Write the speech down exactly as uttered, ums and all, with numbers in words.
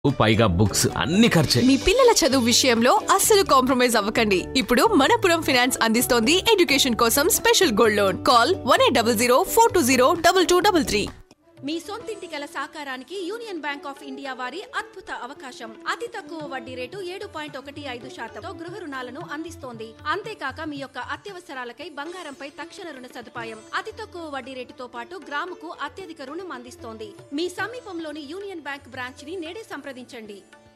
పైగా బుక్స్ అన్ని ఖర్చే. మీ పిల్లల చదువు విషయంలో అస్సలు కాంప్రమైజ్ అవ్వకండి. ఇప్పుడు మనపురం ఫైనాన్స్ అందిస్తోంది ఎడ్యుకేషన్ కోసం special gold loan. Call one eight double zero four two zero double two double three. మీ సొంతింటి కల సాకారానికి యూనియన్ బ్యాంక్ ఆఫ్ ఇండియా వారి అద్భుత అవకాశం. అతి తక్కువ వడ్డీ రేటు ఏడు పాయింట్ ఒకటి ఐదు శాతంతో గృహ రుణాలను అందిస్తోంది. అంతేకాక మీ యొక్క అత్యవసరాలకై బంగారంపై తక్షణ రుణ సదుపాయం. అతి తక్కువ వడ్డీ రేటుతో పాటు గ్రాముకు అత్యధిక రుణం అందిస్తోంది. మీ సమీపంలోని యూనియన్ బ్యాంక్ బ్రాంచ్ ని నేడే సంప్రదించండి.